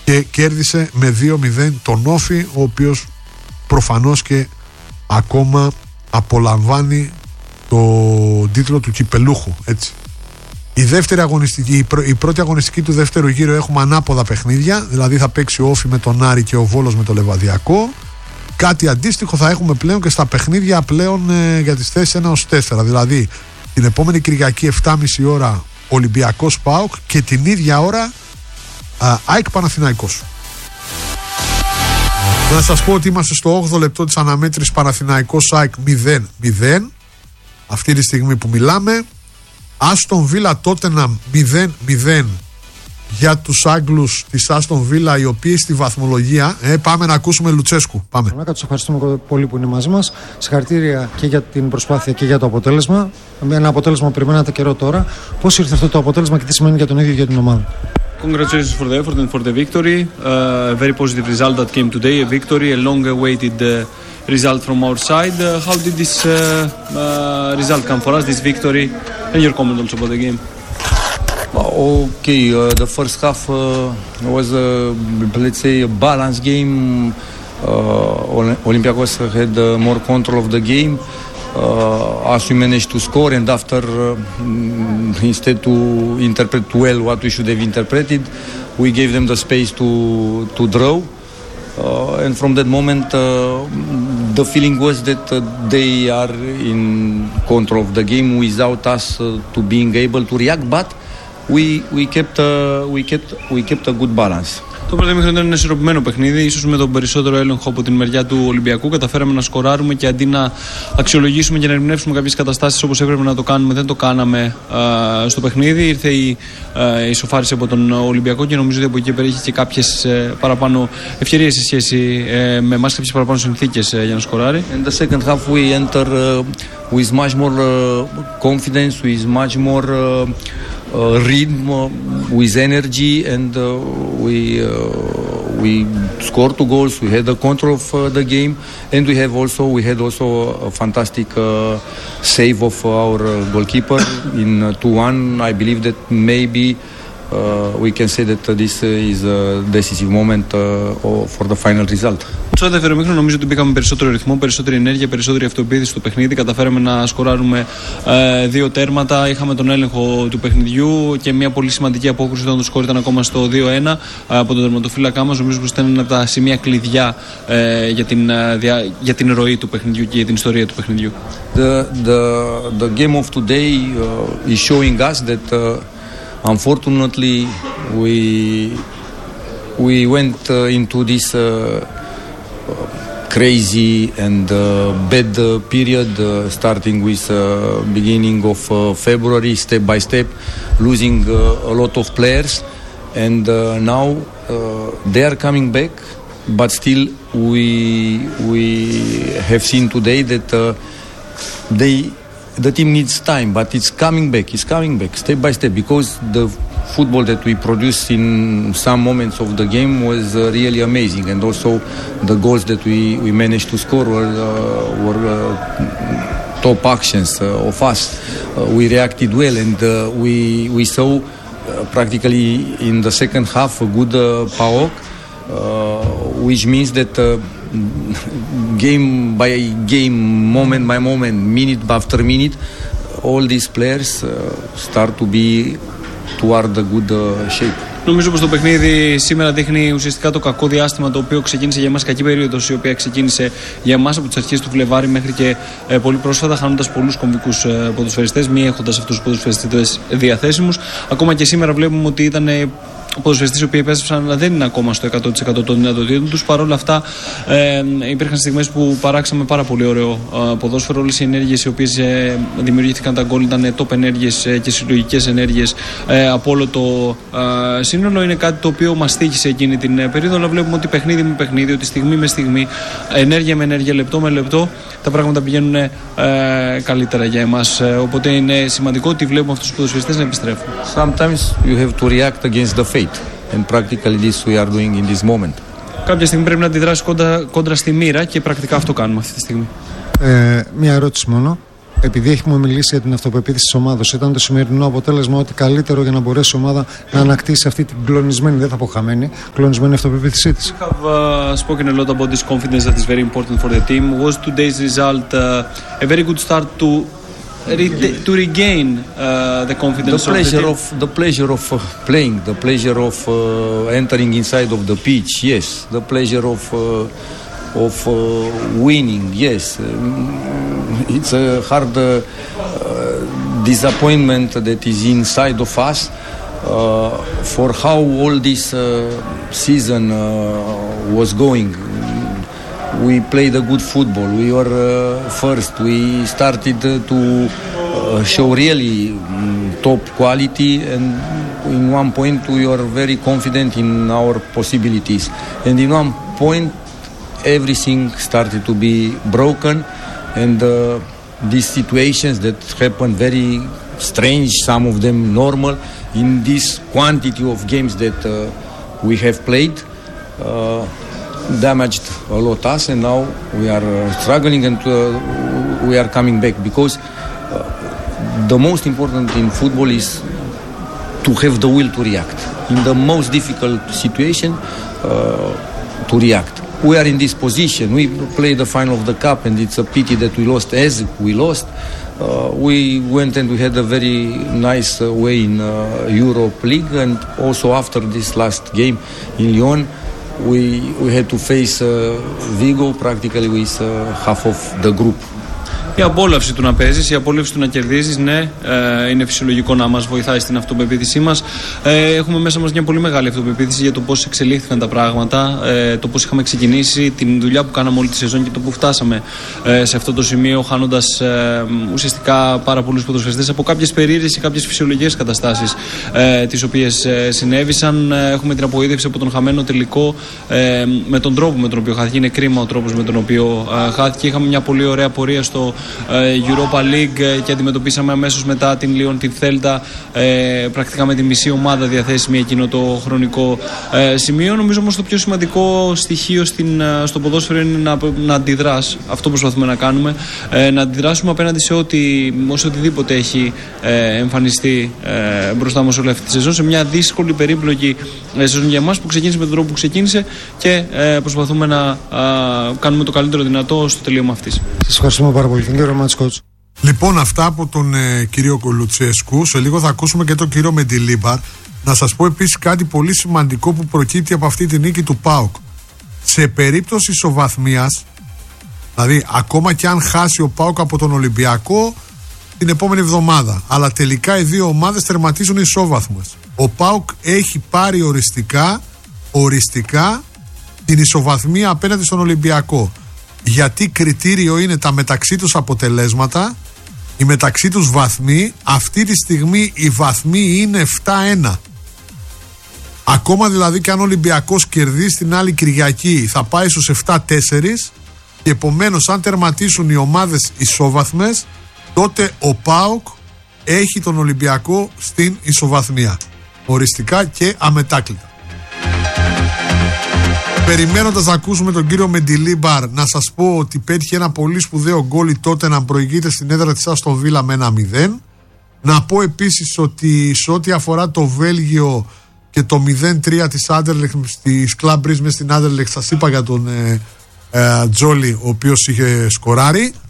και κέρδισε με 2-0 τον Όφη, ο οποίος προφανώς και ακόμα απολαμβάνει τον τίτλο του κυπελούχου, έτσι. Η πρώτη αγωνιστική του δεύτερου γύρου έχουμε ανάποδα παιχνίδια, δηλαδή θα παίξει ο Όφη με τον Άρη και ο Βόλος με το Λεβαδιακό. Κάτι αντίστοιχο θα έχουμε πλέον και στα παιχνίδια πλέον για τις θέσεις 1-4, δηλαδή την επόμενη Κυριακή 7.30 ώρα Ολυμπιακός ΠΑΟΚ και την ίδια ώρα ΑΕΚ Παναθηναϊκός. Να σας πω ότι είμαστε στο 8ο λεπτό της αναμέτρησης Παναθηναϊκός ΑΕΚ 0-0 αυτή τη στιγμή που μιλάμε. Άστον Βίλα Τότεναμ 0-0 για τους Άγγλους της Άστον Βίλα, οι οποίοι στη βαθμολογία πάμε να ακούσουμε Λουτσέσκου. Πάμε. Τους ευχαριστούμε πολύ που είναι μαζί μας. Συγχαρητήρια και για την προσπάθεια και για το αποτέλεσμα. Ένα αποτέλεσμα που περιμένατε καιρό τώρα. Πώς ήρθε αυτό το αποτέλεσμα και τι σημαίνει για τον ίδιο για την ομάδα? Congratulations for the effort and for the victory. A very positive result that came today, a victory, a long-awaited result from our side. How did this result come for us, this victory, and your comment also about the game? Okay, the first half was, let's say, a balanced game. Olympiacos had more control of the game. As we managed to score, and after, instead to interpret well what we should have interpreted, we gave them the space to draw. And from that moment, the feeling was that they are in control of the game without us to being able to react. But we kept a good balance. Το πρώτο ημίχρονο ήταν ένα ισορροπημένο παιχνίδι, ίσως με τον περισσότερο έλεγχο από την μεριά του Ολυμπιακού. Καταφέραμε να σκοράρουμε και αντί να αξιολογήσουμε και να ερμηνεύσουμε κάποιες καταστάσεις όπως έπρεπε να το κάνουμε, δεν το κάναμε στο παιχνίδι. Ήρθε η ισοφάριση από τον Ολυμπιακό και νομίζω ότι από εκεί πέρα είχε και κάποιες παραπάνω ευκαιρίες σε σχέση με εμάς, κάποιες παραπάνω συνθήκες για να σκοράρει. In the second half we enter with much more confidence, with much more rhythm, with energy, and we scored 2 goals. We had the control of the game, and we had also a fantastic save of our goalkeeper in 2-1. I believe that maybe we can say that this is a decisive moment for the final result. Στο δεύτερο ημίχρονο νομίζω ότι μπήκαμε περισσότερο ρυθμό, περισσότερη ενέργεια, περισσότερη αυτοεπίθεση στο παιχνίδι. Καταφέραμε να σκοράρουμε 2 τέρματα. Είχαμε τον έλεγχο του παιχνιδιού και μια πολύ σημαντική απόκριση όταν το σκορ ήταν ακόμα στο 2-1 από τον τερματοφύλακά μας. Νομίζω πως ήταν ένα από τα σημεία κλειδιά για την ροή του παιχνιδιού και για την ιστορία του παιχνιδιού. The game of today is showing us that unfortunately we went into this crazy and bad period, starting with beginning of February, step by step, losing a lot of players, and now they are coming back, but still we have seen today that the team needs time, but it's coming back step by step, because the football that we produced in some moments of the game was really amazing, and also the goals that we managed to score were top actions of us. We reacted well, and we saw practically in the second half a good PAOK, which means that game by game, moment by moment, minute after minute, all these players start to be toward the good shape. Νομίζω πως το παιχνίδι σήμερα δείχνει ουσιαστικά το κακό διάστημα το οποίο ξεκίνησε για εμάς, κακή περίοδος η οποία ξεκίνησε για εμάς από τις αρχές του Φλεβάρι μέχρι και πολύ πρόσφατα, χάνοντας πολλούς κομβικούς ποδοσφαιριστές, μη έχοντας αυτούς τους ποδοσφαιριστές διαθέσιμους. Ακόμα και σήμερα βλέπουμε ότι ήταν ποδοσφαιριστές οι οποίοι επέστρεψαν, αλλά δεν είναι ακόμα στο 100% των δυνατοτήτων τους. Παρ' όλα αυτά, υπήρχαν στιγμές που παράξαμε πάρα πολύ ωραίο ποδόσφαιρο. Όλες οι ενέργειες οι οποίες δημιουργήθηκαν τα γκολ ήταν top ενέργειες και συλλογικές ενέργειες από όλο το σύνολο. Είναι κάτι το οποίο μας τύχησε εκείνη την περίοδο, αλλά βλέπουμε ότι παιχνίδι με παιχνίδι, ότι στιγμή με στιγμή, ενέργεια με ενέργεια, λεπτό με λεπτό, τα πράγματα πηγαίνουν καλύτερα για εμάς. Οπότε είναι σημαντικό ότι βλέπουμε αυτούς τους ποδοσφαιριστές να επιστρέφουν. Sometimes you have to react against the fate. And practically this we are doing in this moment. Κάποια στιγμή πρέπει να αντιδράσει κόντρα στη μοίρα και πρακτικά αυτό κάνουμε αυτή τη στιγμή. Μία ερώτηση μόνο. επειδή έχουμε μιλήσει για την αυτοπεποίθηση της ομάδας, ήταν το σημερινό αποτέλεσμα ότι καλύτερο για να μπορέσει η ομάδα να ανακτήσει αυτή την κλονισμένη, δεν θα πω χαμένη, κλονισμένη αυτοπεποίθησή της? We have spoken a lot about this confidence that is very important for the team. Was today's result a very good start to regain the confidence the pleasure of playing, the pleasure of entering inside of the pitch, yes, the pleasure of winning, yes. It's a hard disappointment that is inside of us for how all this season was going. We played a good football. We were first. We started to show really top quality, and in one point we were very confident in our possibilities. And in one point everything started to be broken, and these situations that happen very strange, some of them normal, in this quantity of games that we have played, damaged a lot us, and now we are struggling, and we are coming back, because the most important in football is to have the will to react in the most difficult situation, to react. We are in this position. We played the final of the cup, and it's a pity that we lost as we lost. We went and we had a very nice way in Europe League, and also after this last game in Lyon, we had to face Vigo practically with half of the group. Η απόλαυση του να παίζεις, η απόλαυση του να κερδίζεις, ναι, είναι φυσιολογικό να μας βοηθάει στην αυτοπεποίθησή μας. Έχουμε μέσα μας μια πολύ μεγάλη αυτοπεποίθηση για το πώς εξελίχθηκαν τα πράγματα, το πώς είχαμε ξεκινήσει, την δουλειά που κάναμε όλη τη σεζόν και το που φτάσαμε σε αυτό το σημείο, χάνοντας ουσιαστικά πάρα πολλούς ποδοσφαιριστές από κάποιες περίεργες ή κάποιες φυσιολογικές καταστάσεις τις οποίες συνέβησαν. Έχουμε την απογοήτευση από τον χαμένο τελικό, με τον τρόπο με τον οποίο χάθηκε. Είναι κρίμα ο τρόπος με τον οποίο χάθηκε. Είχαμε μια πολύ ωραία πορεία στο Europa League και αντιμετωπίσαμε αμέσως μετά την Lyon, την Θέλτα, πρακτικά με τη μισή ομάδα διαθέσιμη εκείνο το χρονικό σημείο. Νομίζω όμως το πιο σημαντικό στοιχείο στο ποδόσφαιρο είναι να αντιδράς. Αυτό προσπαθούμε να κάνουμε, να αντιδράσουμε απέναντι σε οτιδήποτε έχει εμφανιστεί μπροστά μας όλη αυτή τη σεζόν, σε μια δύσκολη, περίπλοκη σεζόν για εμάς που ξεκίνησε με τον τρόπο που ξεκίνησε, και προσπαθούμε να κάνουμε το καλύτερο δυνατό στο τελείωμα αυτής. Σας ευχαριστούμε πάρα πολύ. Λοιπόν, αυτά από τον κύριο Κολουτσέσκου. Σε λίγο θα ακούσουμε και τον κύριο Μεντιλίμπαρ. Να σας πω επίσης κάτι πολύ σημαντικό που προκύπτει από αυτή τη νίκη του ΠΑΟΚ. Σε περίπτωση ισοβαθμίας, δηλαδή ακόμα και αν χάσει ο ΠΑΟΚ από τον Ολυμπιακό την επόμενη εβδομάδα, αλλά τελικά οι δύο ομάδες τερματίζουν ισόβαθμες, ο ΠΑΟΚ έχει πάρει οριστικά την ισοβαθμία απέναντι στον Ολυμπιακό. Γιατί κριτήριο είναι τα μεταξύ τους αποτελέσματα, οι μεταξύ τους βαθμοί. Αυτή τη στιγμή οι βαθμοί είναι 7-1. Ακόμα δηλαδή και αν ο Ολυμπιακός κερδίσει την άλλη Κυριακή θα πάει στους 7-4, και επομένως αν τερματίσουν οι ομάδες ισόβαθμες, τότε ο ΠΑΟΚ έχει τον Ολυμπιακό στην ισοβαθμία, οριστικά και αμετάκλητα. Περιμένοντας να ακούσουμε τον κύριο Μεντιλίμπαρ, να σας πω ότι πέτυχε ένα πολύ σπουδαίο γκολ τότε να προηγείται στην έδρα της Άστον Βίλα με 1-0. Να πω επίσης ότι σε ό,τι αφορά το Βέλγιο και το 0-3 της Άντερλεχτ της Club Brugge μες στην Άντερλεχτ, σας είπα για τον Τζόλι, ο οποίος είχε σκοράρει.